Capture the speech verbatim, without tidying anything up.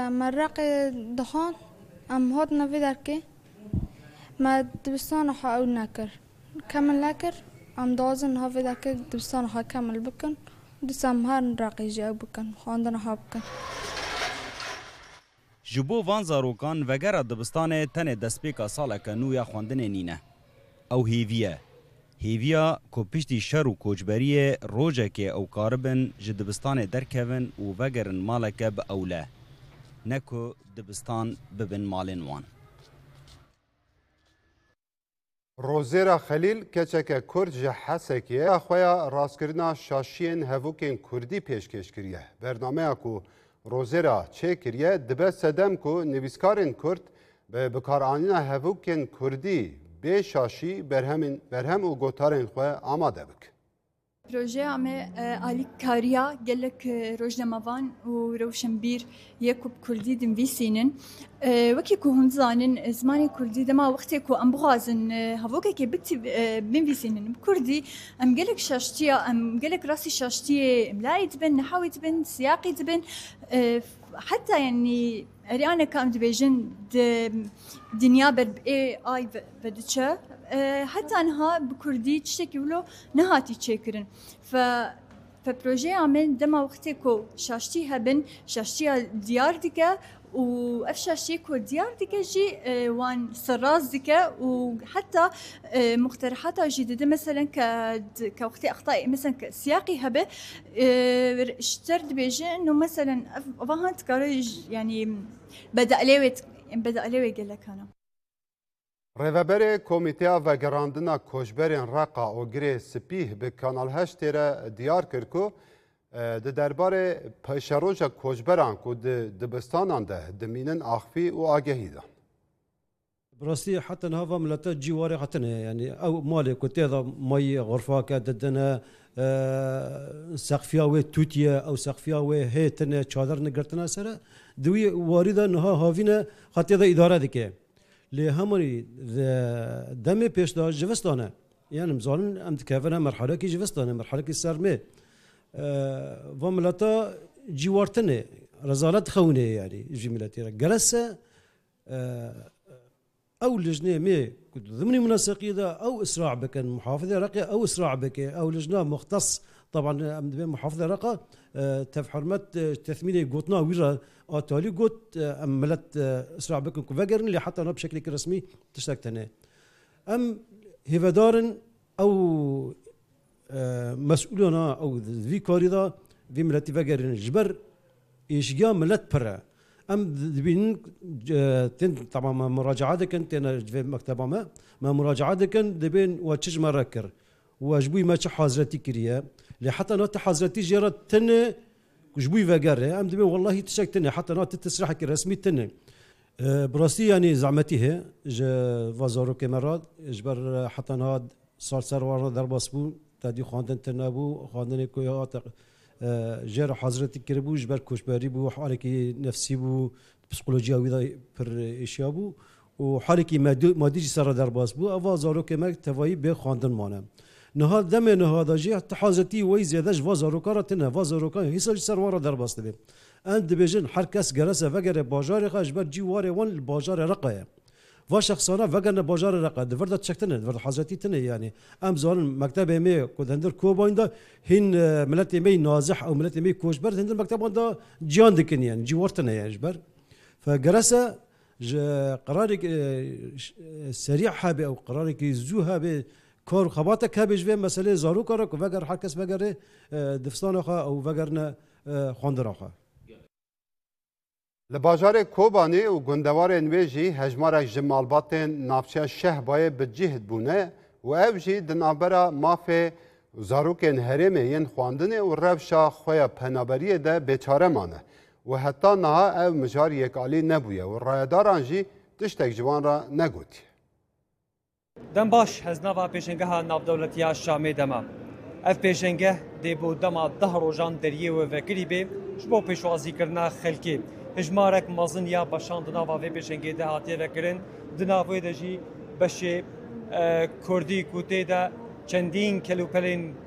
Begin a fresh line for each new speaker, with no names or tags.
مرق دخان ام هاد نوی درکه ما دبستان ها او نکر کامل نکر ام دازن ها وی درکه دبستان ها کامل بکن دسم هر رقی جا بکن خواندن ها بکن.
جبو وان زاروکان وگر دبستان تن دسپیکا سالک نویا خواندن نینه او هیویه هیویا کو پشتی شر و کوچبری روزه که او کاربن جدبستان درکون و وگرن مالک به اوله نکو دبستان ببن مالن وان.
روزیرا خلیل کچک کرد جه حسکیه خویا راستکرنا شاشین هفوکین کردی پیشکش کریه. برنامه اکو روزیرا چه کریه دبه سدم کو نویسکارین کرد به بکارانینا هفوکین کردی به شاشی برهم برهم و گوتارن خواه آماده بک.
پروژه آمه آلی کاریا گلک روزنامه‌وان و روشنبیر یکوب کردی دم ویسینن وکی که هون زانن زمانی کردی دما وقتی که ام بغازن هفوکه که بکتی بین ویسینن کردی ام گلک شاشتیا ام گلک راسی شاشتیه املایی تبن نحوی تبن سیاقی تبن حتى يعني أريانا كانت بيجن دنيا بر اي اي بدتشا حتى انها بكردي تشتكي ولو نهاتي تشكرن ف فبروجي عمل دما وقتكو شاشتي هبن شاشتي ديار ديكا وافشاشي كو ديار ديكا جي وان سراز ديكا وحتى مقترحاتها جديده مثلا ك كوقتي اخطاء مثلا سياقي هبه اشترد بيجي انه مثلا فهمت كارج يعني بدا ليوت بدا ليوي قال لك انا
رهبر کمیته و گراندنا کوچبرین رقا و گری سپیه به کانال هشت را دیار کرکو د درباره پیشروج کوچبران کو د دبستانان ده دمینن اخفی و آگهی ده.
براسي حتى نهضم ملتا جواري حتى يعني او مالي كنت هذا مي غرفه كددنا سقفيا و توتيا او سقفيا و هيتنا چادر نگرتنا سره دوي وارده نها هاوينا حتى هذا اداره دكه لهمري دم پیش دا جوستانه يعني مزالن ام تكافنا مرحله كي جوستانه مرحله كي سرمه و ملتا جوارتنه رزالت خونه يعني جملتي جلسه او لجنه مي ضمن منسقيه ده او اسراع بك محافظه رقه او اسراع بك او لجنه مختص طبعا محافظه رقه تفحرمت تثميني قوتنا ويرا اتالي قوت املت اسراع بك كفجر اللي حتى انا بشكل رسمي تشتكتنا ام هيفدارن او مسؤولنا او في كوريدا في ملتي فجر جبر ايشجا ملت برا ام دبين طبعا مراجعاتك انت انا في مكتبه ما ما مراجعاتك دبين واتش مركر واجبوي ما حاضرتي كريا لحتى انا حاضرتي جرت تن جبوي فقر ام دبين والله تشكتني حتى انا تسرحك رسمي تن براسي يعني زعمتي ج وزارو كاميرات جبر حتى انا صار صار ورا درباسبو تادي خواندن تنابو خواندن كويات جار حضرتي كربو جبر كوشباري بو حالكي نفسي بو بسيكولوجيا ويدا بر اشيابو وحالكي مادي سر درباس بو اوازارو كما توي به خواندن مانم نهاد دم نهاد جي تحازتي وي زيادش وازارو كارتنا وازارو كان هيسل سر ورا درباس دبي اند بيجن هر کس گرسه وگر باجار خاش بر جي واره وان باجار رقه و شخصانه وگرنه باجار رقه دورد تشکتنه دورد حضرتی تنه يعني ام زال مكتب مي كودندر كوبايندا هن ملت مي نازح او ملت مي كوشبر هندر مكتب دا جيان دكن يعني جوارتنا يعني جبر فجرسه قرارك سريع حابي او قرارك زوها به كار خباتك هبج في مساله زارو كارك وگر هر کس وگر دفستان خا او وگرنه خواندر خا
لباجار کوبانی و گندوار نویجی هجمارک جمالباتن نافچه شه بای بجهد بونه و او جی دنابرا مافه زاروکن هرمه ین خواندنه و روشا خویا پنابریه ده بیچاره مانه و حتی نها او مجار یکالی نبویه و رایداران جی تشتک جوان را نگوتی.
دم باش هزناوا پیشنگه ها نافدولتیا شامی دما. اف پیشنگه دی بو دما ده روزان دریه و وکری بی شبو پیشوازی کرنا خلکی. هجمارك مازن يا باشان دناوا في بيشنگي ده هاتيه وكرن دناوي دجي بشي كردي كوتي ده چندين كلوپلين